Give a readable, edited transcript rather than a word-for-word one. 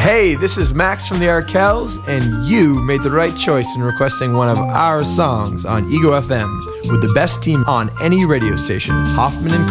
Hey, this is Max from the Arkells, and you made the right choice in requesting one of our songs on Ego FM with the best team on any radio station, Hoffman &